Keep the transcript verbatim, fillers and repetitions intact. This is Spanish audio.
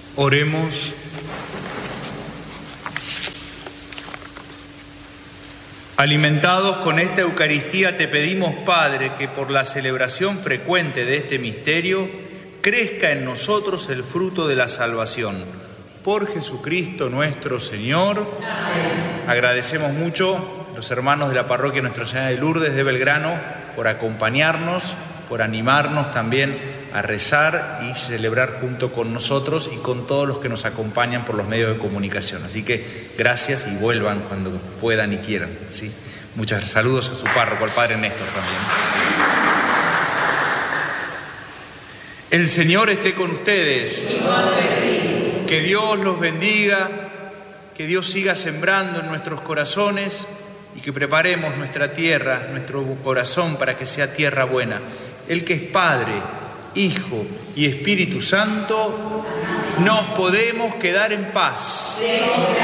Oremos. Alimentados con esta Eucaristía, te pedimos, Padre, que por la celebración frecuente de este misterio crezca en nosotros el fruto de la salvación. Por Jesucristo nuestro Señor. Amén. Agradecemos mucho los hermanos de la parroquia Nuestra Señora de Lourdes de Belgrano por acompañarnos, por animarnos también a rezar y celebrar junto con nosotros y con todos los que nos acompañan por los medios de comunicación. Así que gracias y vuelvan cuando puedan y quieran, ¿sí? Muchos saludos a su párroco, al Padre Néstor también. El Señor esté con ustedes. Que Dios los bendiga, que Dios siga sembrando en nuestros corazones y que preparemos nuestra tierra, nuestro corazón para que sea tierra buena. El que es Padre, Hijo y Espíritu Santo, nos podemos quedar en paz.